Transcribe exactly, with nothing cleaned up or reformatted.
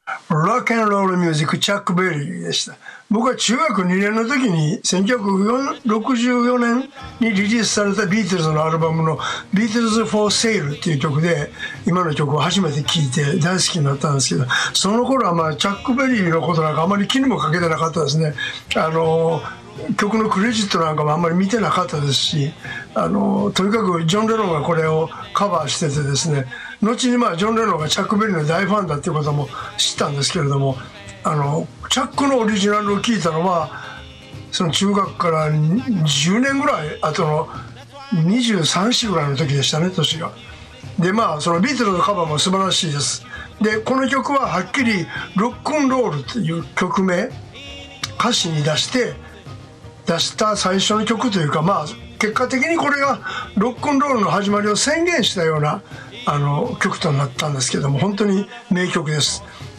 ロックンロールミュージック、チャック・ベリーでした。僕は中学にねんの時にせんきゅうひゃくろくじゅうよねんにリリースされたビートルズのアルバムの「ビートルズ・フォー・セール」っていう曲で今の曲を初めて聴いて大好きになったんですけど、その頃はまあチャック・ベリーのことなんかあまり気にもかけてなかったですね。あの曲のクレジットなんかもあんまり見てなかったですし、あのとにかくジョン・レノンがこれをカバーしててですね、後にまあジョン・レノンがチャック・ベリーの大ファンだっていうことも知ったんですけれども、あのチャックのオリジナルを聴いたのはその中学からじゅうねんぐらい後のにじゅうさん、よんぐらいの時でしたね、年が。でまあそのビートルズのカバーも素晴らしいです。でこの曲ははっきりロックンロールという曲名歌詞に出して出した最初の曲というか、まあ結果的にこれがロックンロールの始まりを宣言したようなあの曲となったんですけども、本当に名曲です。